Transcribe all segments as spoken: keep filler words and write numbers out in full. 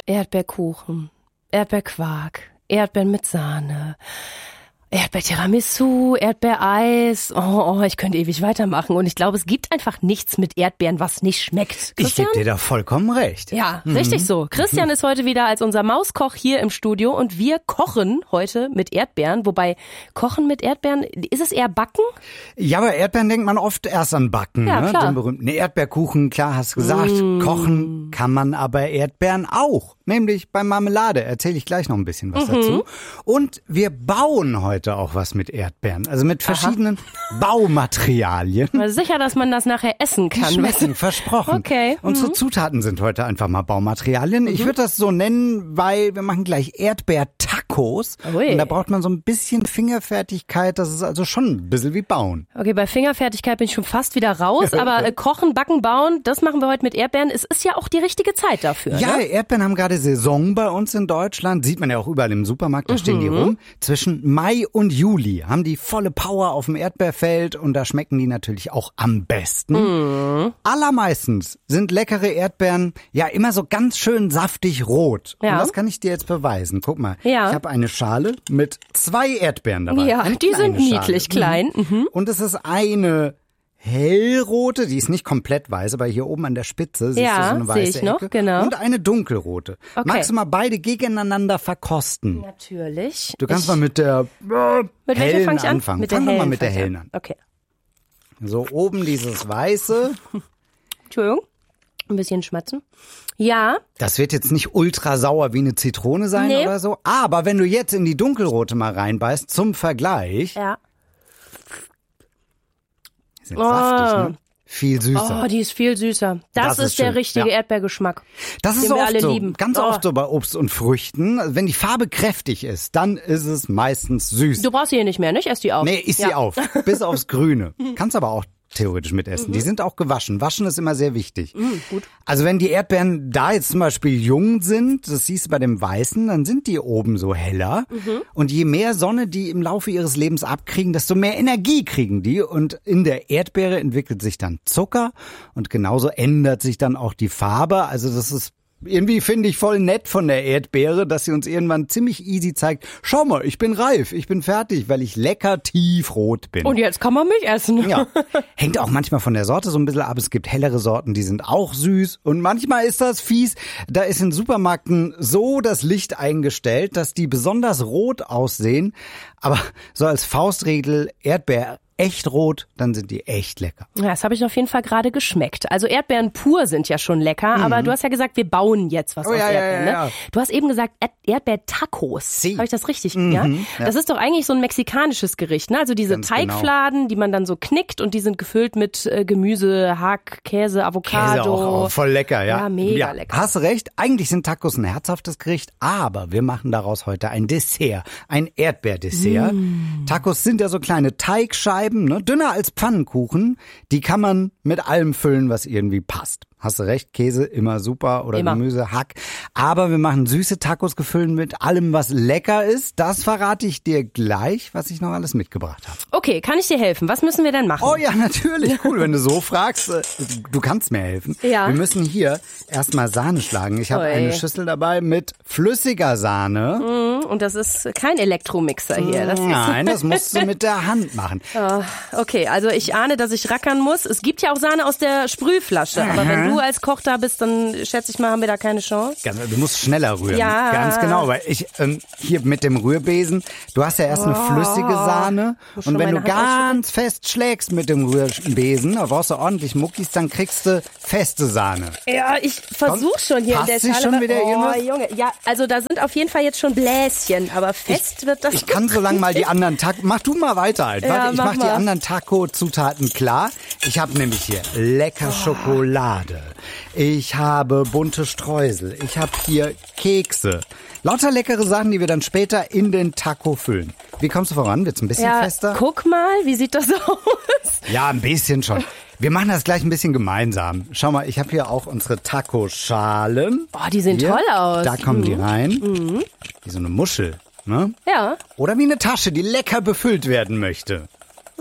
Erdbeerkuchen, Erdbeerquark, Erdbeeren mit Sahne, Erdbeer-Tiramisu, Erdbeereis. Oh, oh, ich könnte ewig weitermachen. Und ich glaube, es gibt einfach nichts mit Erdbeeren, was nicht schmeckt. Christian? Ich gebe dir da vollkommen recht. Ja, mhm. richtig so. Christian ist heute wieder als unser Mauskoch hier im Studio und wir kochen heute mit Erdbeeren. Wobei, kochen mit Erdbeeren, ist es eher Backen? Ja, aber Erdbeeren denkt man oft erst an Backen. Ja, ne? klar. Den berühmten Erdbeerkuchen, klar, hast du gesagt. Mm. Kochen kann man aber Erdbeeren auch. Nämlich bei Marmelade. Erzähle ich gleich noch ein bisschen was mhm. dazu. Und wir bauen heute auch was mit Erdbeeren. Also mit verschiedenen Aha. Baumaterialien. Mal sicher, dass man das nachher essen kann. Die schmecken, versprochen. Okay. Unsere mhm. Zutaten sind heute einfach mal Baumaterialien. Mhm. Ich würde das so nennen, weil wir machen gleich Erdbeer-Tacos. Ui. Und da braucht man so ein bisschen Fingerfertigkeit. Das ist also schon ein bisschen wie Bauen. Okay, bei Fingerfertigkeit bin ich schon fast wieder raus. Aber äh, Kochen, Backen, Bauen, das machen wir heute mit Erdbeeren. Es ist ja auch die richtige Zeit dafür. Ja, ne? Erdbeeren haben gerade Saison bei uns in Deutschland. Sieht man ja auch überall im Supermarkt, da mhm. stehen die rum. Zwischen Mai und Juli haben die volle Power auf dem Erdbeerfeld und da schmecken die natürlich auch am besten. Mhm. Allermeistens sind leckere Erdbeeren ja immer so ganz schön saftig rot. Ja. Und das kann ich dir jetzt beweisen. Guck mal, ja. ich habe eine Schale mit zwei Erdbeeren dabei. Ja, eine die sind Schale. niedlich klein. Mhm. Und es ist eine hellrote, die ist nicht komplett weiß, aber hier oben an der Spitze siehst ja, du so eine weiße sehe ich noch, Ecke. genau. Und eine dunkelrote. Okay. Magst du mal beide gegeneinander verkosten? Natürlich. Du kannst ich mal mit der äh, mit hellen fang ich an? anfangen. Mit der Fang hellen mal mit der fang ich hellen an. an. Okay. So, oben dieses weiße. Entschuldigung. Ein bisschen schmatzen. Ja. Das wird jetzt nicht ultra sauer wie eine Zitrone sein nee. oder so. Aber wenn du jetzt in die dunkelrote mal reinbeißt, zum Vergleich. Ja. Die sind oh. saftig, ne? Viel süßer. Oh, die ist viel süßer. Das, das ist, ist der schön. richtige ja. Erdbeergeschmack. Das ist den wir oft alle so, lieben. ganz oh. oft so bei Obst und Früchten. Also wenn die Farbe kräftig ist, dann ist es meistens süß. Du brauchst sie hier nicht mehr, nicht? Ess die auf. Nee, iss ja. sie auf. Bis aufs Grüne. Kannst aber auch theoretisch mitessen. Mhm. Die sind auch gewaschen. Waschen ist immer sehr wichtig. Mhm, gut. Also wenn die Erdbeeren da jetzt zum Beispiel jung sind, das siehst du bei dem Weißen, dann sind die oben so heller. Mhm. Und je mehr Sonne die im Laufe ihres Lebens abkriegen, desto mehr Energie kriegen die. Und in der Erdbeere entwickelt sich dann Zucker und genauso ändert sich dann auch die Farbe. Also das ist irgendwie finde ich voll nett von der Erdbeere, dass sie uns irgendwann ziemlich easy zeigt, schau mal, ich bin reif, ich bin fertig, weil ich lecker tiefrot bin. Und jetzt kann man mich essen. Ja, hängt auch manchmal von der Sorte so ein bisschen ab. Es gibt hellere Sorten, die sind auch süß. Und manchmal ist das fies. Da ist in Supermärkten so das Licht eingestellt, dass die besonders rot aussehen. Aber so als Faustregel Erdbeer echt rot, dann sind die echt lecker. Ja, das habe ich auf jeden Fall gerade geschmeckt. Also Erdbeeren pur sind ja schon lecker, mhm. aber du hast ja gesagt, wir bauen jetzt was oh, aus ja, Erdbeeren. Ja, ja, ja. Ne? Du hast eben gesagt Erdbeer-Tacos. Si. Habe ich das richtig? Mhm, ja? ja. Das ist doch eigentlich so ein mexikanisches Gericht, ne? Also diese Ganz Teigfladen, genau. die man dann so knickt und die sind gefüllt mit äh, Gemüse, Hack, Käse, Avocado. Käse auch, auch voll lecker, ja. Ja, mega ja, lecker. Hast recht, eigentlich sind Tacos ein herzhaftes Gericht, aber wir machen daraus heute ein Dessert, ein Erdbeerdessert. Mm. Tacos sind ja so kleine Teigscheiben, ne? Dünner als Pfannkuchen, die kann man mit allem füllen, was irgendwie passt. Hast du recht, Käse immer super oder immer. Gemüse, Hack. Aber wir machen süße Tacos gefüllt mit allem, was lecker ist. Das verrate ich dir gleich, was ich noch alles mitgebracht habe. Okay, kann ich dir helfen? Was müssen wir denn machen? Oh ja, natürlich. Cool, wenn du so fragst. Du kannst mir helfen. Ja. Wir müssen hier erstmal Sahne schlagen. Ich habe eine Schüssel dabei mit flüssiger Sahne. Und das ist kein Elektromixer hier. Das Nein, das musst du mit der Hand machen. Oh, okay, also ich ahne, dass ich rackern muss. Es gibt ja auch Sahne aus der Sprühflasche. Aber wenn du als Koch da bist, dann schätze ich mal, haben wir da keine Chance. Du musst schneller rühren. Ja. Ganz genau, weil ich ähm, hier mit dem Rührbesen, du hast ja erst eine Oh. flüssige Sahne Muss und schon wenn du meine Hand ganz fest schlägst mit dem Rührbesen, da brauchst du ordentlich Muckis, dann kriegst du feste Sahne. Ja, ich versuche schon hier Passt in der sich Schale. schon wieder oh, irgendwas? Junge, ja, also da sind auf jeden Fall jetzt schon Bläschen, aber fest ich, wird das. Ich kann so lange mal die anderen Taco, mach du mal weiter halt. Ja, Warte, ich mach mach die mal. anderen Taco-Zutaten klar. Ich habe nämlich hier lecker Oh. Schokolade. Ich habe bunte Streusel. Ich habe hier Kekse. Lauter leckere Sachen, die wir dann später in den Taco füllen. Wie kommst du voran? Wird's ein bisschen Ja, fester? guck mal, wie sieht das aus? Ja, ein bisschen schon. Wir machen das gleich ein bisschen gemeinsam. Schau mal, ich habe hier auch unsere Taco-Schalen. Oh, die sehen Hier, toll aus. Da kommen mhm. die rein. Mhm. Wie so eine Muschel, ne? Ja. Oder wie eine Tasche, die lecker befüllt werden möchte.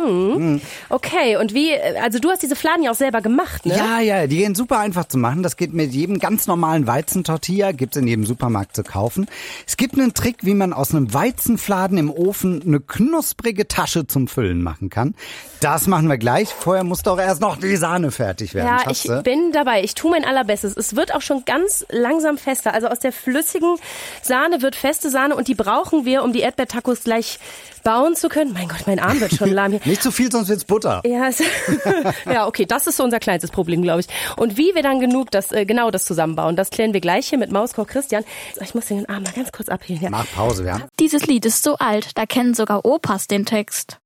Mhm. Okay, und wie, also du hast diese Fladen ja auch selber gemacht, ne? Ja, ja, die gehen super einfach zu machen. Das geht mit jedem ganz normalen Weizentortilla, gibt's in jedem Supermarkt zu kaufen. Es gibt einen Trick, wie man aus einem Weizenfladen im Ofen eine knusprige Tasche zum Füllen machen kann. Das machen wir gleich. Vorher muss doch erst noch die Sahne fertig werden. Ja, Schaffst ich du? bin dabei. Ich tue mein Allerbestes. Es wird auch schon ganz langsam fester. Also aus der flüssigen Sahne wird feste Sahne und die brauchen wir, um die Erdbeertacos gleich bauen zu können. Mein Gott, mein Arm wird schon lahm hier. Nicht zu viel, sonst wird's Butter. Ja, es, ja, okay, das ist so unser kleinstes Problem, glaube ich. Und wie wir dann genug das äh, genau das zusammenbauen, das klären wir gleich hier mit Mauskoch Christian. Ich muss den Arm mal ganz kurz abheben. Ja. Mach Pause, ja. Dieses Lied ist so alt, da kennen sogar Opas den Text.